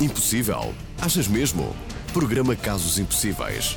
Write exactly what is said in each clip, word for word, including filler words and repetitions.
Impossível? Achas mesmo? Programa Casos Impossíveis.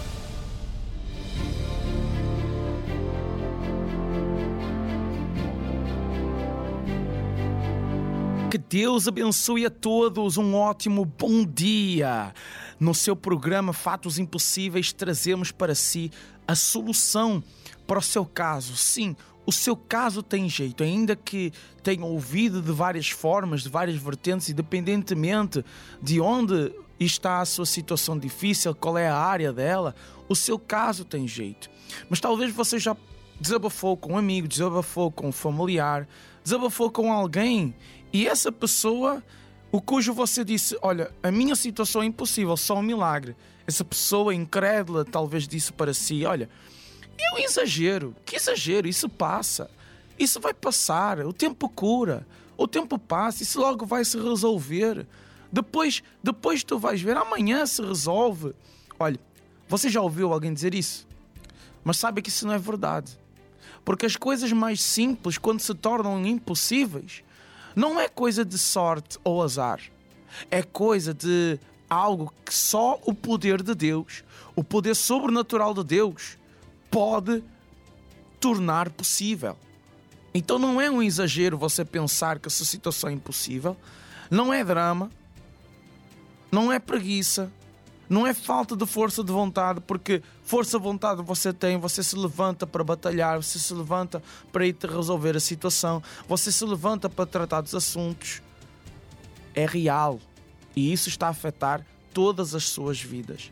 Que Deus abençoe a todos, um ótimo bom dia. No seu programa Fatos Impossíveis trazemos para si a solução para o seu caso. Sim, o seu caso tem jeito, ainda que tenha ouvido de várias formas, de várias vertentes, independentemente de onde está a sua situação difícil, qual é a área dela, o seu caso tem jeito. Mas talvez você já desabafou com um amigo, desabafou com um familiar, desabafou com alguém e essa pessoa, o cujo você disse, olha, a minha situação é impossível, só um milagre. Essa pessoa incrédula talvez disse para si, olha, é um exagero, que exagero, isso passa, isso vai passar, o tempo cura, o tempo passa, isso logo vai se resolver. Depois, depois tu vais ver, amanhã se resolve. Olha, você já ouviu alguém dizer isso? Mas sabe que isso não é verdade. Porque as coisas mais simples, quando se tornam impossíveis, não é coisa de sorte ou azar. É coisa de algo que só o poder de Deus, o poder sobrenatural de Deus, pode tornar possível. Então não é um exagero você pensar que essa situação é impossível, não é drama, não é preguiça, não é falta de força de vontade, porque força de vontade você tem, você se levanta para batalhar, você se levanta para ir resolver a situação, você se levanta para tratar dos assuntos. É real e isso está a afetar todas as suas vidas.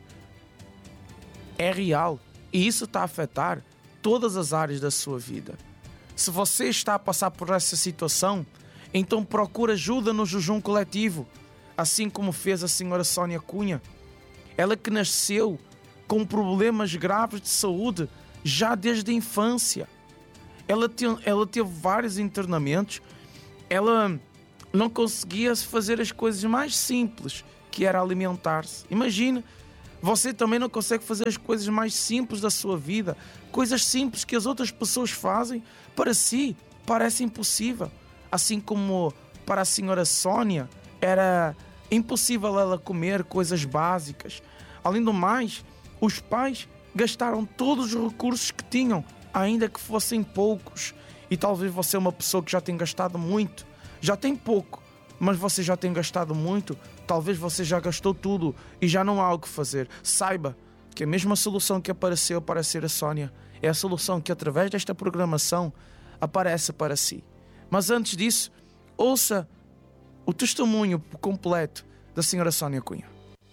É real e isso está a afetar todas as áreas da sua vida. Se você está a passar por essa situação, então procura ajuda no jejum coletivo, assim como fez a senhora Sónia Cunha. Ela que nasceu com problemas graves de saúde já desde a infância. Ela, te, ela teve vários internamentos. Ela não conseguia fazer as coisas mais simples, que era alimentar-se. Imagina, você também não consegue fazer as coisas mais simples da sua vida. Coisas simples que as outras pessoas fazem, para si, parece impossível. Assim como para a senhora Sónia, era impossível ela comer coisas básicas. Além do mais, os pais gastaram todos os recursos que tinham, ainda que fossem poucos. E talvez você é uma pessoa que já tem gastado muito, já tem pouco, mas você já tem gastado muito, talvez você já gastou tudo e já não há o que fazer. Saiba que a mesma solução que apareceu para ser a Sónia é a solução que através desta programação aparece para si. Mas antes disso, ouça o testemunho completo da senhora Sónia Cunha.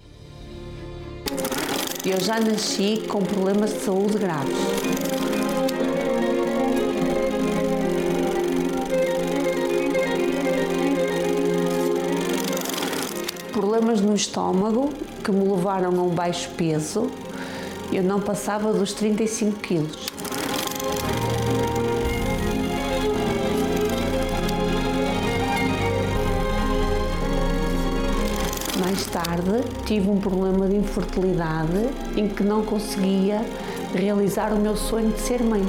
Eu já nasci com problemas de saúde graves. Problemas no estômago que me levaram a um baixo peso. Eu não passava dos trinta e cinco quilos. Mais tarde, tive um problema de infertilidade em que não conseguia realizar o meu sonho de ser mãe.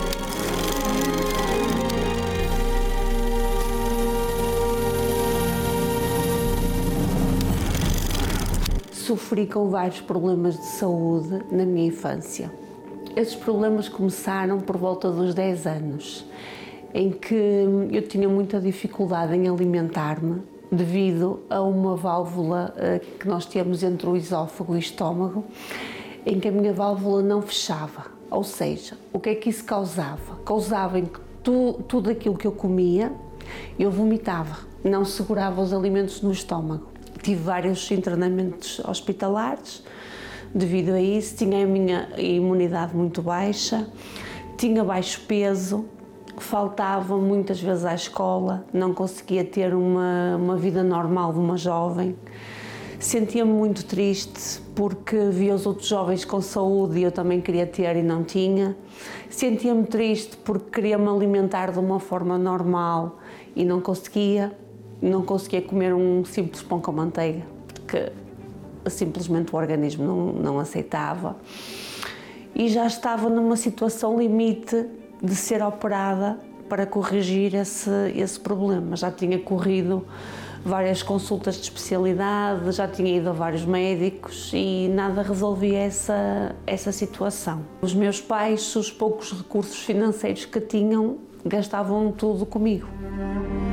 Sofri com vários problemas de saúde na minha infância. Esses problemas começaram por volta dos dez anos, em que eu tinha muita dificuldade em alimentar-me, devido a uma válvula uh, que nós temos entre o esófago e o estômago, em que a minha válvula não fechava. Ou seja, o que é que isso causava? Causava em que tu, tudo aquilo que eu comia, eu vomitava, não segurava os alimentos no estômago. Tive vários internamentos hospitalares, devido a isso, tinha a minha imunidade muito baixa, tinha baixo peso, faltava muitas vezes à escola, não conseguia ter uma, uma vida normal de uma jovem. Sentia-me muito triste porque via os outros jovens com saúde e eu também queria ter e não tinha. Sentia-me triste porque queria-me alimentar de uma forma normal e não conseguia. Não conseguia comer um simples pão com manteiga, porque simplesmente o organismo não, não aceitava. E já estava numa situação limite de ser operada para corrigir esse, esse problema. Já tinha corrido várias consultas de especialidade, já tinha ido a vários médicos e nada resolvia essa, essa situação. Os meus pais, os poucos recursos financeiros que tinham, gastavam tudo comigo.